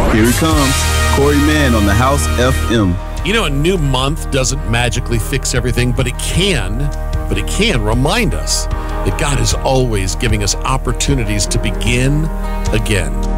Here he comes, Corey Mann on the House FM. You know, a new month doesn't magically fix everything, but it can remind us that God is always giving us opportunities to begin again.